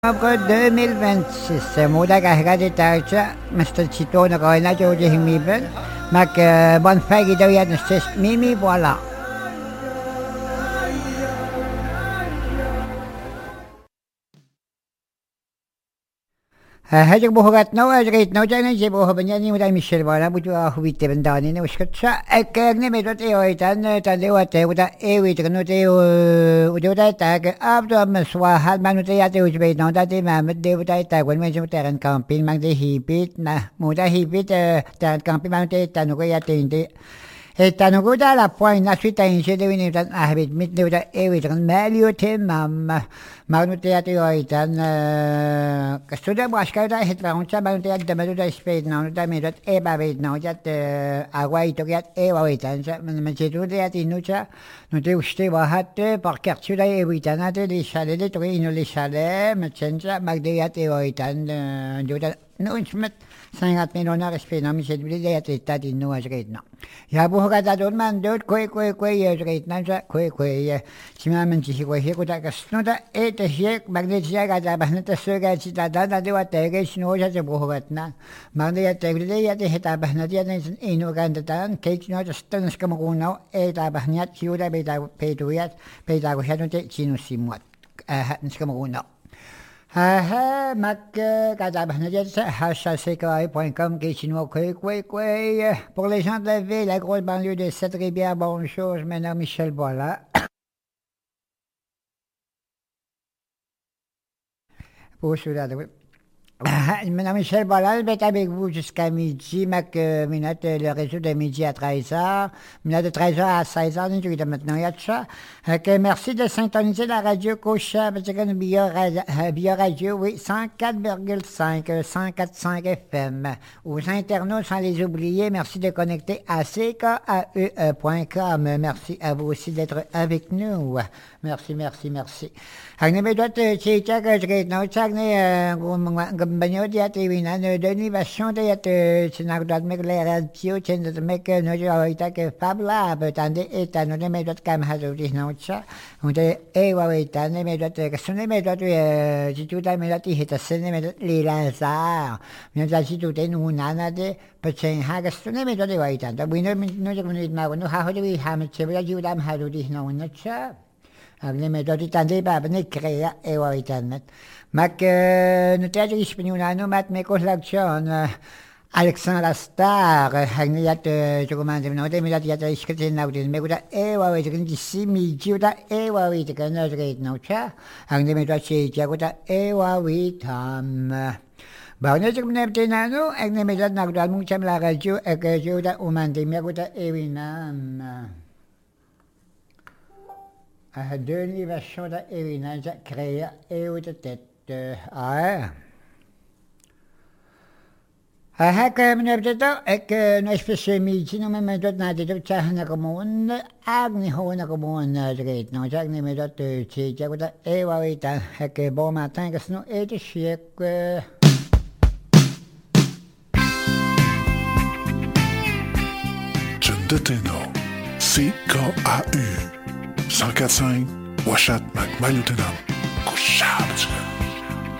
Octobre 2026. Mula kahit tayo Mr. Chito na kaya na Jojo Himiben. Bonfire daw yan sa Mimi Voila. هاجك بوهات نو أجريت نو جانا جيب بوه بنياني ودا ميشيل بانا بوجو أخوي تبنداني نوشكت شا أكرني ميتوت إيوه تان لواتي ودا إيوه تكنو تيو ودا تاك أبدو مسوا هاد ما نو تياتي وجبيت نو دا تي مامد دي ودا تاك ون ميجو تيرن كامبين مان دي هيبيت نا مودا هيبيت تيرن كامبين مان تي تانو كو ياتي دي تانو دا لا بوين ناسوي تاين شي دي ويني تان أهبيت ميت دي ودا إيوه تكن ماليو تي مام Magnutiyati oitan kastuda buaskauda hitrauncha magnutiyat damaduda speed nauda mirat babit naujat agua itokiat oitan manchitudiat inucha nuti ushti wahat parkertuda evitanate li chale de toi ino li chale machencha magdiyat oitan duda nunsmet 50 miljoner spinner mi sed bli det itat inu ajretna ya buhoga da man dot koi ajretna ja koi sima manchi ko hekuta kasnuda Hiek magnesia gada bahnata suga cita dana dewa tege sinoja je bohogatna magnesia tege ya te heta bahnatia ne ino ganda tan kech no stan skamuno eta bahniat ciuda beta petuiat beta go hanu te chinu simwat skamuno ha mak gada bahnatia hasha sekai.com kechino koi pour les gens de la ville la grosse banlieue de Cette-Rivière bonjour je m'appelle Michel Boila Pour cela, Madame Michel Bollal est avec vous jusqu'à midi. Minute le réseau de midi à 13h. Minute de 13h à 16h, nous sommes maintenant. Merci de syntoniser la radio Cocha, parce que Bio Radio, oui, 104,5, 104.5 FM. Aux internautes, sans les oublier, merci de connecter à ckae.com. Merci à vous aussi d'être avec nous. Merci. Agne me dot chicha que je no chagne gumbanyo dia TV na no doni version de chinak dot me le radio chen de me que no yo ita que fabla betande eta no me dot cam hazo dis no cha unde ewa ita ne me dot que sone me dot chitu da me dot hita sene me dot lila sa me dot chitu de no nana de pechen ha que sone me dot ita da bueno no yo no ha ho de ha me chebra ju dam hazo dis no cha Agne me doti tande ba bne crea ewa internet. Mak notaje ispinunano mat me koslaktion Alexandre Star agne yat jokomande no de milat yat iskete naudin me guda ewa wetkin disi mi juda ewa wetkin no reit no cha. Agne me doti jaguda ewa witam. Baune jek mne tenano agne me dat nagdal mucham la radio ek juda umande me guda ewinam. Deuxième version de Irina créée et de tête. Comme nous avons dit, nous spécialisons nous même dans des choses comme on agni hona comme on regarde. Nous agni mais d'autres choses. J'ai dit et oui, que bon matin que nous est de chic. John Deteno, CKAU. 104.5 Washat McMalutenam. Kushab.